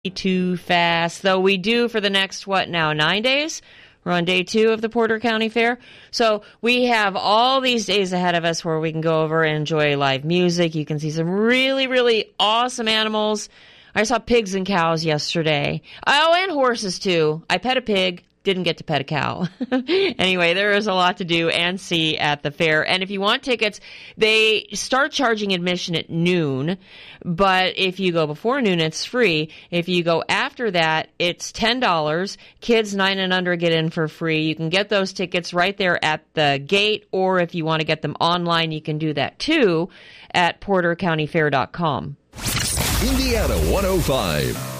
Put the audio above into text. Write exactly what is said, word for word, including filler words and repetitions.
Too fast, though we do for the next, what now, nine days? We're on day two of the Porter County Fair. So we have all these days ahead of us where we can go over and enjoy live music. You can see some really, really awesome animals. I saw pigs and cows yesterday. Oh, and horses, too. I pet a pig. Didn't get to pet a cow. Anyway, there is a lot to do and see at the fair. And if you want tickets, they start charging admission at noon. But if you go before noon, it's free. If you go after that, it's ten dollars. Kids nine and under get in for free. You can get those tickets right there at the gate. Or if you want to get them online, you can do that too at porter county fair dot com. Indiana one oh five.